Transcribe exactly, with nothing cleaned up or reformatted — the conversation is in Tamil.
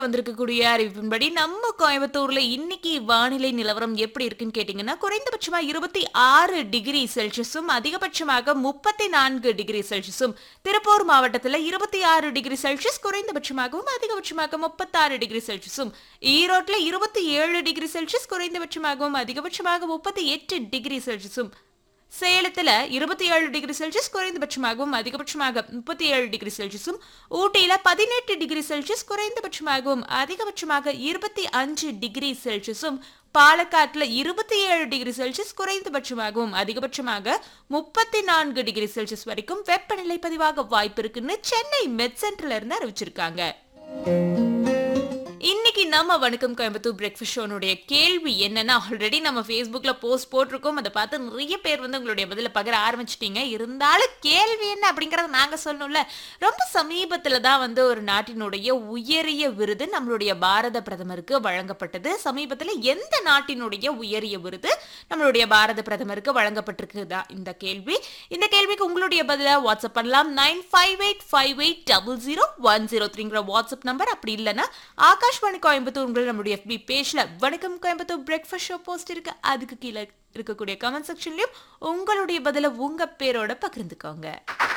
வந்திருக்கக்கூடிய அறிவிப்பின்படி நம்ம கோயம்புத்தூர்ல இன்னைக்கு வானிலை நிலவரம் எப்படி இருக்குன்னு கேட்டீங்கன்னா குறைந்தபட்சமா இருபத்தி ஆறு டிகிரி செல்சியஸும் அதிகபட்சமாக முப்பத்தி நான்கு டிகிரி செல்சியஸும் திருப்பூர் மாவட்டத்துல இருபத்தி ஆறு டிகிரி செல்சியஸ் குறைந்தபட்சமாகவும் அதிகபட்சமாக முப்பத்தாறு டிகிரி செல்சியஸும் ஈரோட்ல இருபத்தி ஏழு டிகிரி செல்சியஸ் குறைந்தபட்சமாகவும் அதிகபட்சமாக முப்பத்தி எட்டு டிகிரி செல்சியஸும் சேலத்துல இருபத்தி ஏழு டிகிரி செல்சியஸ் குறைந்தபட்சமாகவும் அதிகபட்சமாக முப்பத்தி ஏழு டிகிரி செல்சியஸும் ஊட்டியில பதினெட்டு டிகிரி செல்சியஸ் குறைந்தபட்சமாகவும் அதிகபட்சமாக இருபத்தி அஞ்சு டிகிரி செல்சியஸும் பாலக்காட்டுல இருபத்தி ஏழு டிகிரி செல்சியஸ் குறைந்தபட்சமாகவும் அதிகபட்சமாக முப்பத்தி நான்கு டிகிரி செல்சியஸ் வரைக்கும் வெப்பநிலை பதிவாக வாய்ப்பு இருக்குன்னு சென்னை மெட் சென்டர்ல இருந்து அறிவிச்சிருக்காங்க. இன்னைக்கு நம்ம வணக்கம் கோயம்புத்தூர் பிரேக்ஃபாஸ்ட் ஷோனுடைய கேள்வி என்னன்னா, ஆல்ரெடி நம்ம ஃபேஸ்புக்ல போஸ்ட் போட்டிருக்கோம். அதை பார்த்து நிறைய பேர் வந்து உங்களுடைய பதில பகிர ஆரம்பிச்சிட்டீங்க. இருந்தாலும் கேள்வி என்ன அப்படிங்கறத நாங்க சொல்லணும்ல. ரொம்ப சமீபத்துல தான் வந்து ஒரு நாட்டினுடைய உயரிய விருது நம்மளுடைய பாரத பிரதமருக்கு வழங்கப்பட்டது. சமீபத்துல எந்த நாட்டினுடைய உயரிய விருது நம்மளுடைய பாரத பிரதமருக்கு வழங்கப்பட்டிருக்குதா இந்த கேள்வி. இந்த கேள்விக்கு உங்களுடைய பதில வாட்ஸ்அப் பண்ணலாம். Nine five eight five eight double zero one zero த்ரீங்கிற WhatsApp number. அப்படி இல்லைன்னா ஆகாஷ்வாணி கோயம்புத்தூர் உங்கள் நம்முடைய எஃபி பேஜ்ல வணக்கம் கோயம்புத்தூர் பிரேக்ஃபாஸ்ட் ஷோ போஸ்ட் இருக்கு. அதுக்கு கீழே இருக்கக்கூடிய கமெண்ட் செக்ஷன்லயும் உங்களுடைய பதில உங்க பேரோட பகிர்ந்துக்கோங்க.